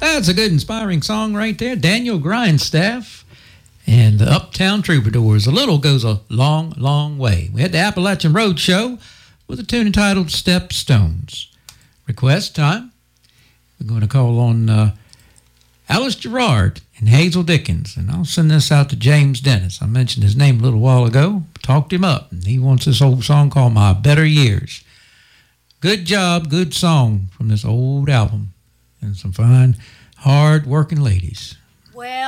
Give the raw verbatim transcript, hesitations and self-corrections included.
That's a good, inspiring song right there. Daniel Grindstaff and the Uptown Troubadours. A little goes a long, long way. We had the Appalachian Road Show with a tune entitled Stepstones. Request time. We're going to call on uh, Alice Gerard and Hazel Dickens, and I'll send this out to James Dennis. I mentioned his name a little while ago, talked him up, and he wants this old song called My Better Years. Good job, good song from this old album, and some fine, hard-working ladies. Well.